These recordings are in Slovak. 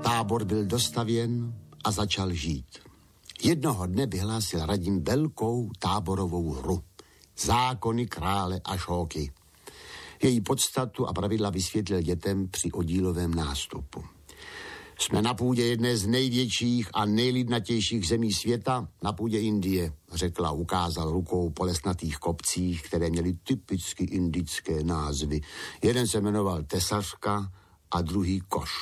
Tábor byl dostavěn a začal žít. Jednoho dne vyhlásil Radim velkou táborovou hru. Zákony krále Ašóky. Její podstatu a pravidla vysvětlil dětem při oddílovém nástupu. Jsme na půdě jedné z největších a nejlidnatějších zemí světa, na půdě Indie, řekla a ukázal rukou po lesnatých kopcích, které měly typicky indické názvy. Jeden se jmenoval Tesařka a druhý Koš.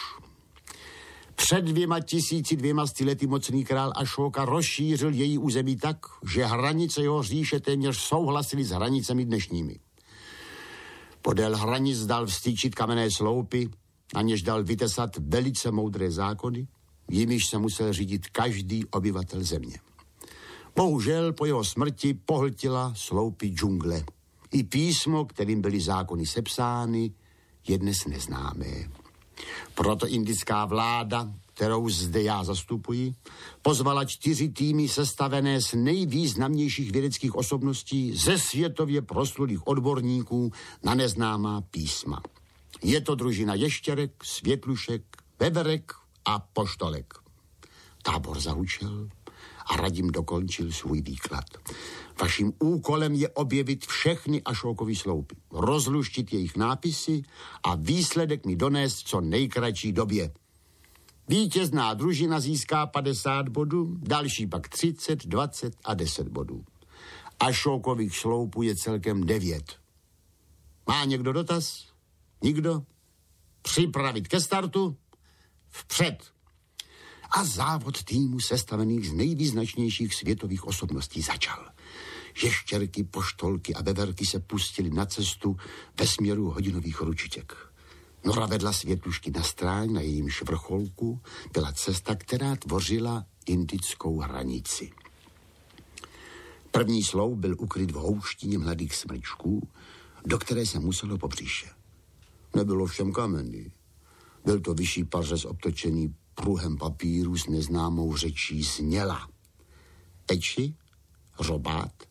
Před 2200 lety mocný král Ašóka rozšířil její území tak, že hranice jeho říše téměř souhlasily s hranicemi dnešními. Podél hranic dal vstyčit kamenné sloupy, na něž dal vytesat velice moudré zákony, jimiž se musel řídit každý obyvatel země. Bohužel po jeho smrti pohltila sloupy džungle. I písmo, kterým byly zákony sepsány, je dnes neznámé. Proto indická vláda, kterou zde já zastupuji, pozvala 4 týmy sestavené z nejvýznamnějších vědeckých osobností ze světově proslulých odborníků na neznámá písma. Je to družina ještěrek, světlušek, veverek a poštolek. Tábor zahučel a Radim dokončil svůj výklad. Vaším úkolem je objevit všechny Ašókovy sloupy, rozluštit jejich nápisy a výsledek mi donést co nejkratší době. Vítězná družina získá 50 bodů, další pak 30, 20 a 10 bodů. Ašókových sloupů je celkem 9. Má někdo dotaz? Nikdo? Připravit ke startu? Vpřed! A závod týmu sestavených z nejvýznačnějších světových osobností začal. Ještěrky, poštolky a veverky se pustili na cestu ve směru hodinových ručiček. Nora vedla světlušky na stráň, na jejímž vrcholku byla cesta, která tvořila indickou hranici. První sloup byl ukryt v houštině mladých smrčků, do které se muselo po břiše. Nebylo všem kamenný. Byl to vyšší pařez obtočený pruhem papíru s neznámou řečí zněla. Eči, robát,